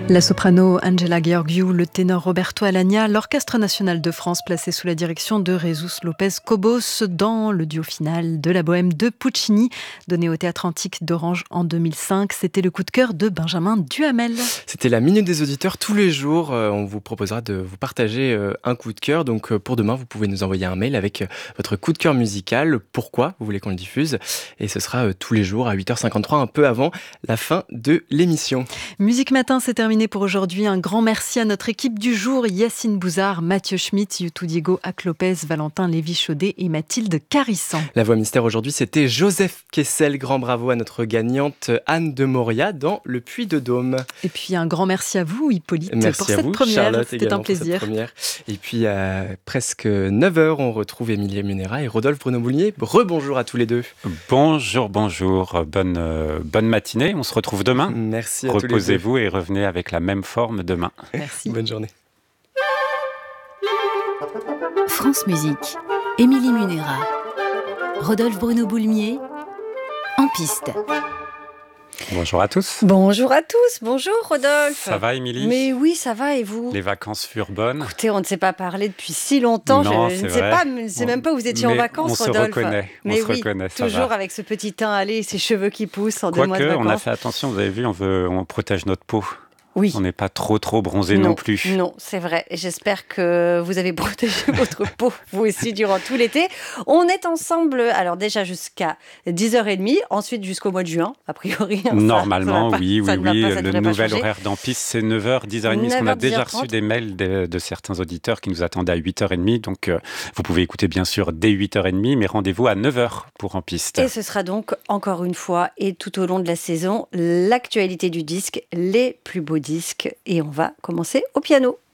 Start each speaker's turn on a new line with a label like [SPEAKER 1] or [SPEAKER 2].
[SPEAKER 1] La soprano Angela Gheorghiu, le ténor Roberto Alagna, l'Orchestre national de France placé sous la direction de Jesús López Cobos dans le duo final de la Bohème de Puccini, donné au Théâtre Antique d'Orange en 2005. C'était le coup de cœur de Benjamin Duhamel.
[SPEAKER 2] C'était la Minute des auditeurs. Tous les jours, on vous proposera de vous partager un coup de cœur. Donc pour demain, vous pouvez nous envoyer un mail avec votre coup de cœur musical. Pourquoi vous voulez qu'on le diffuse? Et ce sera tous les jours à 8h53, un peu avant la fin de l'émission.
[SPEAKER 1] Musique Matin, c'est terminé pour aujourd'hui. Un grand merci à notre équipe du jour, Yacine Bouzard, Mathieu Schmitt, Youtou Diego Ac-Lopez, Valentin Lévy-Chaudet et Mathilde Carissan.
[SPEAKER 2] La voix mystère aujourd'hui, c'était Joseph Kessel. Grand bravo à notre gagnante Anne de Moria dans le Puy-de-Dôme.
[SPEAKER 1] Et puis un grand merci à vous, Hippolyte,
[SPEAKER 2] merci
[SPEAKER 1] pour
[SPEAKER 2] à
[SPEAKER 1] cette
[SPEAKER 2] vous,
[SPEAKER 1] première.
[SPEAKER 2] Charlotte,
[SPEAKER 1] c'était un plaisir.
[SPEAKER 2] Et puis à presque 9h, on retrouve Émilie Munera et Rodolphe Bruno-Boulnier. Rebonjour à tous les deux.
[SPEAKER 3] Bonjour. Bonne matinée. On se retrouve demain.
[SPEAKER 2] Merci à tous les deux.
[SPEAKER 3] Reposez-vous et revenez avec la même forme demain.
[SPEAKER 1] Merci.
[SPEAKER 2] Bonne journée.
[SPEAKER 4] France Musique, Émilie Munera, Rodolphe Bruno-Boulnier, en piste.
[SPEAKER 3] Bonjour à tous.
[SPEAKER 5] Bonjour à tous, bonjour Rodolphe.
[SPEAKER 3] Ça va Émilie?
[SPEAKER 5] Mais oui, ça va et vous?
[SPEAKER 3] Les vacances furent bonnes.
[SPEAKER 5] Écoutez, on ne s'est pas parlé depuis si longtemps,
[SPEAKER 3] non,
[SPEAKER 5] je ne sais même pas où vous étiez en vacances, Rodolphe.
[SPEAKER 3] On se reconnaît, ça
[SPEAKER 5] toujours
[SPEAKER 3] va.
[SPEAKER 5] avec ce petit teint allé et ses cheveux qui poussent en 2 mois de vacances.
[SPEAKER 3] Quoique, on a fait attention, vous avez vu, on protège notre peau.
[SPEAKER 5] Oui.
[SPEAKER 3] On n'est pas trop bronzé non plus.
[SPEAKER 5] Non, c'est vrai. J'espère que vous avez protégé votre peau, vous aussi, durant tout l'été. On est ensemble, alors déjà jusqu'à 10h30, ensuite jusqu'au mois de juin, a priori.
[SPEAKER 3] Normalement, oui. Le nouvel
[SPEAKER 5] changer.
[SPEAKER 3] horaire d'en piste, c'est 9h, 10h30, parce qu'on a déjà reçu des mails de certains auditeurs qui nous attendent à 8h30. Donc, vous pouvez écouter, bien sûr, dès 8h30, mais rendez-vous à 9h pour En Piste.
[SPEAKER 5] Et ce sera donc, encore une fois, et tout au long de la saison, l'actualité du disque, les plus beaux disques. Et on va commencer au piano.